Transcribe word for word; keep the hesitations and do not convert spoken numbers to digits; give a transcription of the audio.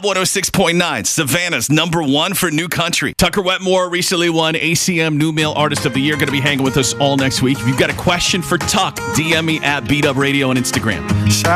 one oh six point nine, Savannah's number one for new country. Tucker Wetmore recently won A C M New Male Artist of the Year. Going to be hanging with us all next week. If you've got a question for Tuck, D M me at Beat Up Radio on Instagram.